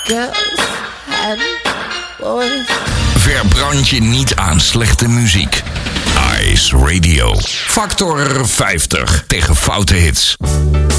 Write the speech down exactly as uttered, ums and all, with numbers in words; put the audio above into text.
girls and boys. Verbrand je niet aan slechte muziek. Ice Radio. Factor vijftig tegen foute hits.